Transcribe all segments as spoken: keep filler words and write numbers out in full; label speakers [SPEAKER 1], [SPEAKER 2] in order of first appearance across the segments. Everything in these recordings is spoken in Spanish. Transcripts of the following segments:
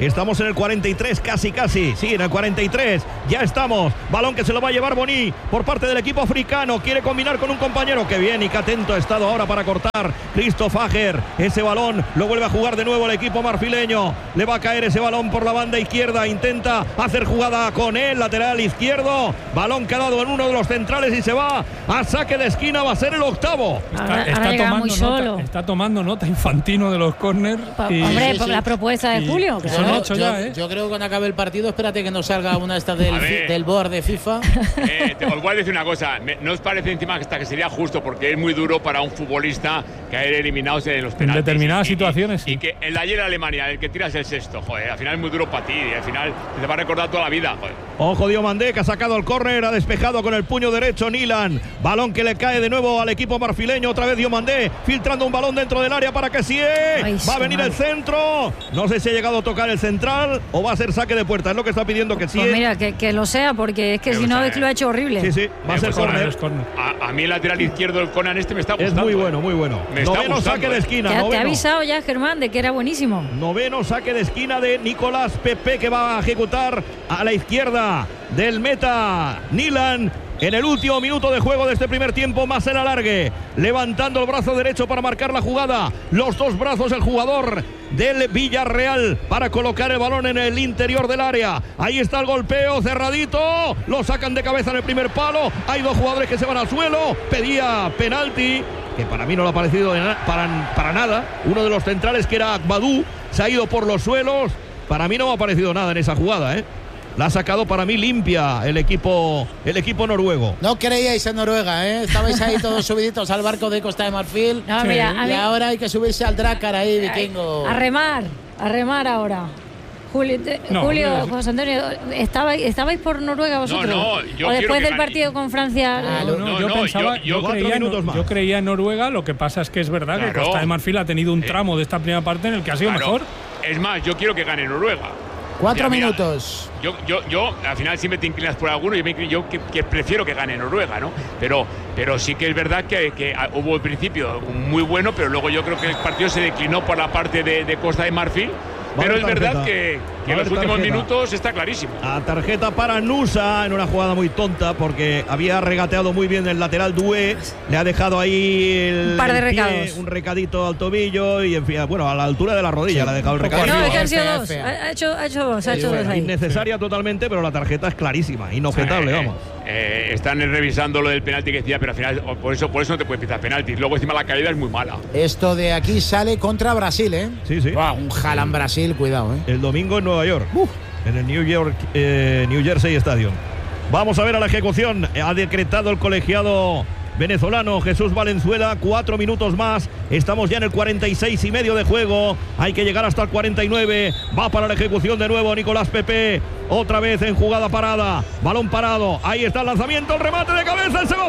[SPEAKER 1] Estamos en el cuarenta y tres, casi, casi. Sí, en el cuarenta y tres. Ya estamos. Balón que se lo va a llevar Boni por parte del equipo africano. Quiere combinar con un compañero. Qué bien y qué atento ha estado ahora para cortar Christoph Ager. Ese balón lo vuelve a jugar de nuevo el equipo marfileño. Le va a caer ese balón por la banda izquierda. Intenta hacer jugada con el lateral izquierdo. Balón que ha dado en uno de los centrales y se va a saque de esquina. Va a ser el octavo.
[SPEAKER 2] Está,
[SPEAKER 3] Ahora,
[SPEAKER 2] está,
[SPEAKER 3] ahora
[SPEAKER 2] tomando,
[SPEAKER 3] muy
[SPEAKER 2] nota,
[SPEAKER 3] solo.
[SPEAKER 2] está tomando nota Infantino de los córners.
[SPEAKER 3] Y... Hombre, por la propuesta de Julio.
[SPEAKER 2] Claro. Son ocho
[SPEAKER 4] yo,
[SPEAKER 2] ya, ¿eh?
[SPEAKER 4] yo creo que cuando acabe el partido, espérate que no salga una esta del, del board de FIFA.
[SPEAKER 5] Eh, te, os voy a decir una cosa. Me, ¿No os parece encima que, hasta que sería justo? Porque es muy duro para un futbolista caer eliminado en los penaltis.
[SPEAKER 2] En determinadas
[SPEAKER 5] y, y,
[SPEAKER 2] situaciones.
[SPEAKER 5] Y, y que el de ayer Alemania, el que tiras el sexto, joder, al final es muy duro para ti. Y al final te va a recordar toda la vida, joder.
[SPEAKER 1] Ojo, Diomandé, que ha sacado el córner, ha despejado con el puño derecho Nilan. Balón que le cae de nuevo al equipo marfileño. Otra vez Diomandé, filtrando un balón dentro del área para que sí.
[SPEAKER 3] Ay,
[SPEAKER 1] va a venir
[SPEAKER 3] mal.
[SPEAKER 1] el centro. No sé si ha llegado a tocar el central o va a ser saque de puerta. Es lo que está pidiendo que sí.
[SPEAKER 3] Pues mira, que, que lo sea, porque es que si no es que lo ha hecho horrible.
[SPEAKER 1] Sí, sí, va a ser córner.
[SPEAKER 5] A, a mí el lateral izquierdo del Conan este me está
[SPEAKER 1] Es
[SPEAKER 5] gustando.
[SPEAKER 1] muy bueno, muy bueno.
[SPEAKER 5] Me está
[SPEAKER 1] Noveno
[SPEAKER 5] gustando,
[SPEAKER 1] saque de
[SPEAKER 5] eh.
[SPEAKER 1] esquina.
[SPEAKER 3] Te, ha- te ha
[SPEAKER 1] noveno.
[SPEAKER 3] avisado ya Germán de que era buenísimo.
[SPEAKER 1] Noveno saque de esquina de Nicolás Pepe, que va a ejecutar a la izquierda del meta Nilan. En el último minuto de juego de este primer tiempo, más el alargue, levantando el brazo derecho para marcar la jugada. Los dos brazos el jugador del Villarreal para colocar el balón en el interior del área. Ahí está el golpeo cerradito. Lo sacan de cabeza en el primer palo. Hay dos jugadores que se van al suelo. Pedía penalti, que para mí no le ha parecido de na- para, para nada. Uno de los centrales, que era Akbadou, se ha ido por los suelos. Para mí no me ha parecido nada en esa jugada, ¿eh? La ha sacado para mí limpia el equipo, el equipo noruego.
[SPEAKER 4] No creíais en Noruega, ¿eh? Estabais ahí todos subiditos al barco de Costa de Marfil.
[SPEAKER 3] No, mira, a
[SPEAKER 4] Y
[SPEAKER 3] mí-
[SPEAKER 4] ahora hay que subirse al Drakkar ahí, vikingo.
[SPEAKER 3] A remar, a remar ahora. Julio, te-
[SPEAKER 2] No,
[SPEAKER 3] Julio
[SPEAKER 2] mira,
[SPEAKER 3] José Antonio, ¿estabais, ¿estabais por Noruega vosotros?
[SPEAKER 5] no, yo
[SPEAKER 3] ¿O
[SPEAKER 5] quiero
[SPEAKER 3] después
[SPEAKER 5] que
[SPEAKER 3] del
[SPEAKER 5] gane.
[SPEAKER 3] partido con Francia?
[SPEAKER 4] Ah,
[SPEAKER 2] No,
[SPEAKER 4] no,
[SPEAKER 2] no, yo
[SPEAKER 5] no,
[SPEAKER 2] pensaba,
[SPEAKER 5] yo-
[SPEAKER 2] yo,
[SPEAKER 5] yo-
[SPEAKER 1] cuatro
[SPEAKER 2] creía en,
[SPEAKER 1] minutos más.
[SPEAKER 2] yo creía en Noruega. Lo que pasa es que es verdad que
[SPEAKER 5] Claro.
[SPEAKER 2] Costa de Marfil ha tenido un
[SPEAKER 5] Eh.
[SPEAKER 2] tramo de esta primera parte en el que ha sido
[SPEAKER 5] Claro.
[SPEAKER 2] mejor.
[SPEAKER 5] Es más, yo quiero que gane Noruega.
[SPEAKER 4] Cuatro
[SPEAKER 5] Mira, mira,
[SPEAKER 4] minutos.
[SPEAKER 5] Yo, yo, yo, al final siempre te inclinas por alguno. Yo, me inclino- yo que, que prefiero que gane Noruega, ¿no? Pero, pero sí que es verdad que, que hubo al principio muy bueno, pero luego yo creo que el partido se declinó por la parte de, de Costa de Marfil.
[SPEAKER 1] Va a
[SPEAKER 5] Pero
[SPEAKER 1] haber
[SPEAKER 5] es verdad
[SPEAKER 1] tarjeta.
[SPEAKER 5] que,
[SPEAKER 1] Va
[SPEAKER 5] que
[SPEAKER 1] a
[SPEAKER 5] en los
[SPEAKER 1] haber
[SPEAKER 5] últimos
[SPEAKER 1] tarjeta.
[SPEAKER 5] minutos está clarísimo.
[SPEAKER 1] A tarjeta para Nusa en una jugada muy tonta, porque había regateado muy bien el lateral Doué, le ha dejado ahí el,
[SPEAKER 3] Un par de
[SPEAKER 1] el pie,
[SPEAKER 3] recados.
[SPEAKER 1] un recadito al tobillo y en fin, bueno, a la altura de la rodilla le ha dejado el recado.
[SPEAKER 3] No, es que han sido
[SPEAKER 4] Fea,
[SPEAKER 3] dos.
[SPEAKER 4] fea.
[SPEAKER 3] Ha ha hecho, ha hecho dos, ha
[SPEAKER 4] Sí,
[SPEAKER 3] hecho dos
[SPEAKER 4] bueno,
[SPEAKER 3] ahí.
[SPEAKER 1] Innecesaria totalmente, pero la tarjeta es clarísima, inobjetable,
[SPEAKER 5] Eh,
[SPEAKER 1] vamos.
[SPEAKER 5] eh, están revisando lo del penalti que decía, pero al final o- por eso, por eso no te puedes pitar penaltis. Luego encima la caída es muy mala.
[SPEAKER 4] Esto de aquí sale contra Brasil, ¿eh?
[SPEAKER 1] Sí, sí.
[SPEAKER 4] Buah, un Haaland Brasil, cuidado, ¿eh?
[SPEAKER 1] El domingo en Nueva York, en el New York, eh, New Jersey Stadium. Vamos a ver a la ejecución. Ha decretado el colegiado venezolano Jesús Valenzuela. Cuatro minutos más. Estamos ya en el cuarenta y seis y medio de juego. Hay que llegar hasta el cuarenta y nueve. Va para la ejecución de nuevo Nicolás Pepe. Otra vez en jugada parada. Balón parado. Ahí está el lanzamiento. El remate de cabeza. Se va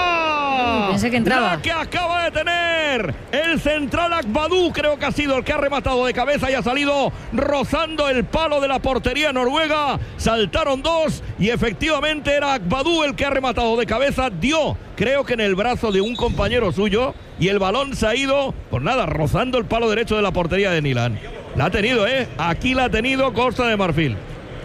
[SPEAKER 1] fuera.
[SPEAKER 3] Uy, pensé que entraba.
[SPEAKER 1] La que acaba de tener el central Akbadou. Creo que ha sido el que ha rematado de cabeza y ha salido rozando el palo de la portería noruega. Saltaron dos y efectivamente era Akbadou el que ha rematado de cabeza. Dio, creo que en el brazo de un compañero suyo, y el balón se ha ido, pues nada, rozando el palo derecho de la portería de Nilan. La ha tenido, ¿eh? Aquí la ha tenido Costa de Marfil.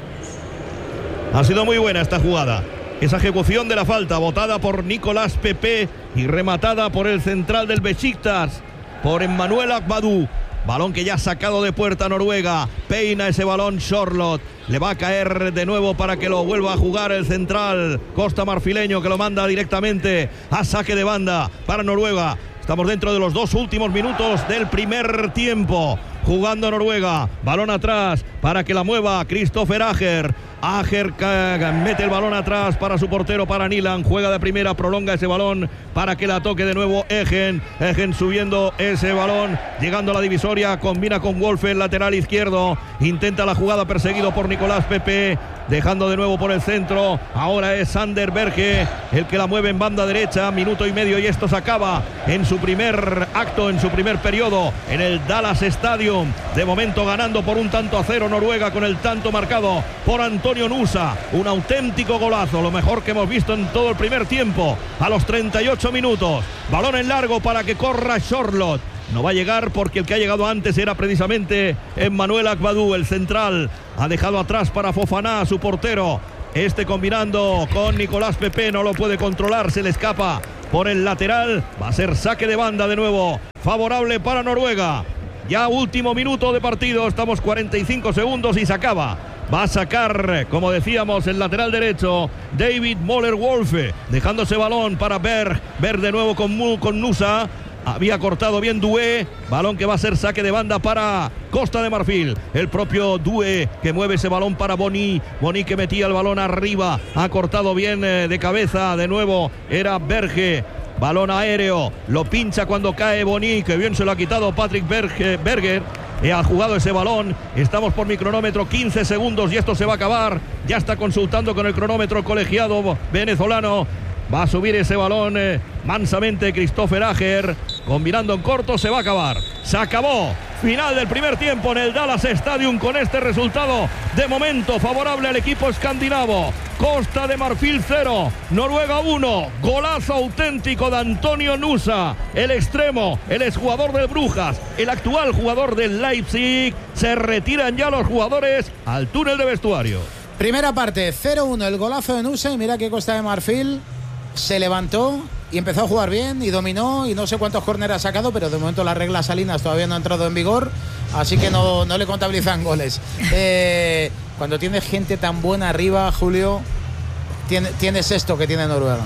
[SPEAKER 1] Ha sido muy buena esta jugada. Esa ejecución de la falta, botada por Nicolás Pepe y rematada por el central del Besiktas, por Emmanuel Akbadou. Balón que ya ha sacado de puerta Noruega. Peina ese balón Charlotte. Le va a caer de nuevo para que lo vuelva a jugar el central Costa Marfileño, que lo manda directamente a saque de banda para Noruega. Estamos dentro de los dos últimos minutos del primer tiempo. Jugando Noruega. Balón atrás para que la mueva Christopher Ager. Ager mete el balón atrás para su portero, para Nilan. Juega de primera, prolonga ese balón para que la toque de nuevo Egen. Egen subiendo ese balón, llegando a la divisoria. Combina con Wolfe, el lateral izquierdo. Intenta la jugada, perseguido por Nicolás Pepe. Dejando de nuevo por el centro. Ahora es Sander Berge el que la mueve en banda derecha. Minuto y medio y esto se acaba en su primer acto, en su primer periodo, en el Dallas Stadium. De momento ganando por un tanto a cero Noruega, con el tanto marcado por Antonio Nusa. Un auténtico golazo, lo mejor que hemos visto en todo el primer tiempo. A los treinta y ocho minutos. Balón en largo para que corra Charlotte. no va a llegar porque el que ha llegado antes era precisamente Emmanuel Agbadou, el central. Ha dejado atrás para Fofana, su portero. Este combinando con Nicolás Pepe, no lo puede controlar, se le escapa por el lateral. Va a ser saque de banda de nuevo, favorable para Noruega. Ya último minuto de partido, estamos cuarenta y cinco segundos y se acaba. Va a sacar, como decíamos, el lateral derecho David Moller-Wolfe, dejándose balón para Berg. Berg de nuevo con, con Nusa. Había cortado bien Doué, balón que va a ser saque de banda para Costa de Marfil. El propio Doué que mueve ese balón para Boni. Boni que metía el balón arriba, ha cortado bien eh, de cabeza. De nuevo era Berge. Balón aéreo, lo pincha cuando cae Boni, que bien se lo ha quitado Patrick Berge, Berger. Ha jugado ese balón, estamos por mi cronómetro, quince segundos y esto se va a acabar. Ya está consultando con el cronómetro colegiado venezolano. Va a subir ese balón eh, mansamente Christopher Ager, combinando en corto, se va a acabar. Se acabó. Final del primer tiempo en el Dallas Stadium con este resultado de momento favorable al equipo escandinavo. Costa de Marfil cero, Noruega uno. Golazo auténtico de Antonio Nusa, el extremo, el exjugador del Brujas, el actual jugador del Leipzig. Se retiran ya los jugadores al túnel de vestuario.
[SPEAKER 4] Primera parte, cero uno, el golazo de Nusa, y mira que Costa de Marfil se levantó y empezó a jugar bien y dominó, y no sé cuántos córneres ha sacado, pero de momento las reglas salinas todavía no han entrado en vigor, así que no, no le contabilizan goles. Eh, cuando tienes gente tan buena arriba, Julio, tiene, tienes esto que tiene Noruega.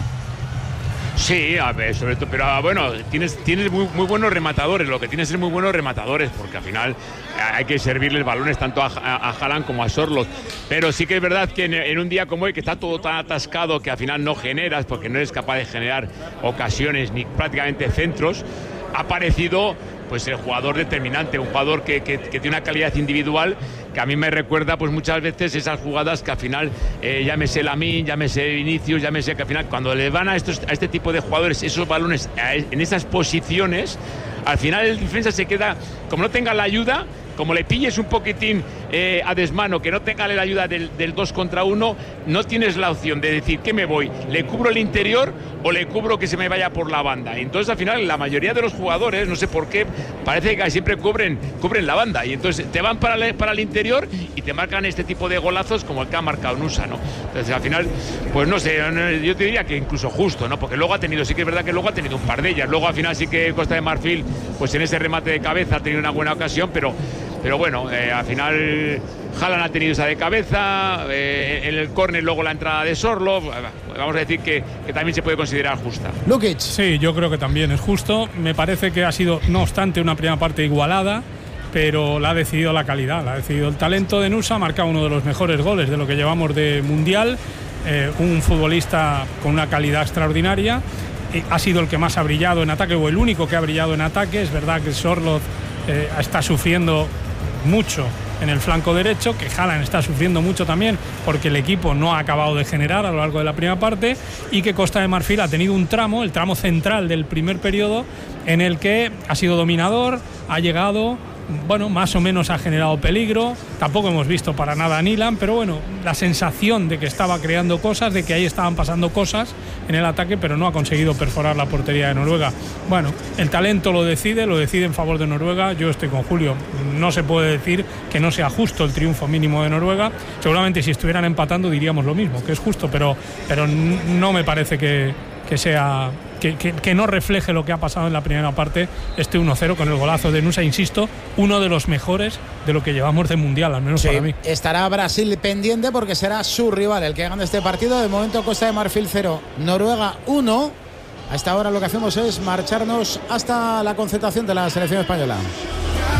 [SPEAKER 5] Sí, a ver, sobre todo, pero bueno, tienes, tienes muy, muy buenos rematadores, lo que tienes es muy buenos rematadores, porque al final hay que servirles balones tanto a, a, a Haaland como a Sorloth. Pero sí que es verdad que en, en un día como hoy, que está todo tan atascado que al final no generas, porque no eres capaz de generar ocasiones ni prácticamente centros, ha aparecido pues el jugador determinante, un jugador que, que, que tiene una calidad individual que a mí me recuerda pues muchas veces esas jugadas que al final, eh, llámese Lamine, llámese Vinicius, llámese que al final cuando le van a, estos, a este tipo de jugadores esos balones a, en esas posiciones, al final el defensa se queda, como no tenga la ayuda, como le pilles un poquitín eh, a desmano, que no tenga la ayuda del, del dos contra uno, no tienes la opción de decir ¿qué me voy? ¿Le cubro el interior o le cubro que se me vaya por la banda? Y entonces al final la mayoría de los jugadores, no sé por qué, parece que siempre cubren, cubren la banda, y entonces te van para el, para el interior y te marcan este tipo de golazos como el que ha marcado Nusa, ¿no? Entonces al final, pues no sé, yo te diría que incluso justo, ¿no? Porque luego ha tenido, sí que es verdad que luego ha tenido un par de ellas, luego al final sí que Costa de Marfil, pues en ese remate de cabeza ha tenido una buena ocasión, pero Pero bueno, eh, al final Haaland ha tenido esa de cabeza, eh, en el córner luego la entrada de Sorloth, vamos a decir que, que también se puede considerar justa.
[SPEAKER 2] Lukic. Sí, yo creo que también es justo. Me parece que ha sido, no obstante, una primera parte igualada, pero la ha decidido la calidad, la ha decidido el talento de Nusa. Ha marcado uno de los mejores goles de lo que llevamos de Mundial, eh, un futbolista con una calidad extraordinaria. Eh, ha sido el que más ha brillado en ataque, o el único que ha brillado en ataque. Es verdad que Sorloth eh, está sufriendo mucho en el flanco derecho, que Haaland está sufriendo mucho también porque el equipo no ha acabado de generar a lo largo de la primera parte, y que Costa de Marfil ha tenido un tramo, el tramo central del primer periodo, en el que ha sido dominador, ha llegado, bueno, más o menos ha generado peligro. Tampoco hemos visto para nada a Nyland, pero bueno, la sensación de que estaba creando cosas, de que ahí estaban pasando cosas en el ataque, pero no ha conseguido perforar la portería de Noruega. Bueno, el talento lo decide, lo decide en favor de Noruega. Yo estoy con Julio, no se puede decir que no sea justo el triunfo mínimo de Noruega. Seguramente si estuvieran empatando diríamos lo mismo, que es justo, pero, pero no me parece que, que sea... Que, que, que no refleje lo que ha pasado en la primera parte, este uno cero con el golazo de Nusa, insisto, uno de los mejores de lo que llevamos de Mundial, al menos sí, para mí.
[SPEAKER 4] Estará Brasil pendiente porque será su rival el que gane este partido. De momento Costa de Marfil cero, Noruega uno. A esta hora lo que hacemos es marcharnos hasta la concentración de la selección española.